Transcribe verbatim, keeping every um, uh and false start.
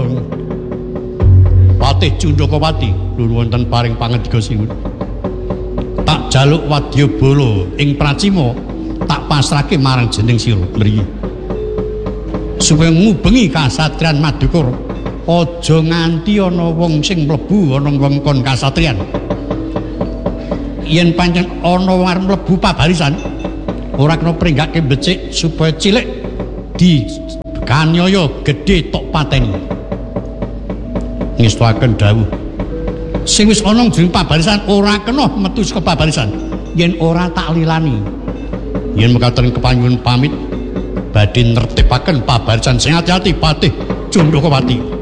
Ageng. Patih Cundakawati nuwun wonten paring pangandika sinuwun. Tak jaluk wadyabala ing pracima tak pasrahke marang jeneng sira mriyi. Supaya ngubengi kasatriyan Madukara. Aja nganti ana wong sing mlebu ana wewengkon kasatriyan. Yen pancen ana wong arep mlebu pabarisan, ora kena pringgake becik supaya cilik di kanyaya gedhe tok pateni. Ngestuaken dawuh. Sing wis ana jroning pabarisan ora kena metu saka pabarisan yen ora tak lilani. Yen mekaten kepanyuwun pamit badhe nertibaken pabarisan sing ati-ati Patih Cundakawati.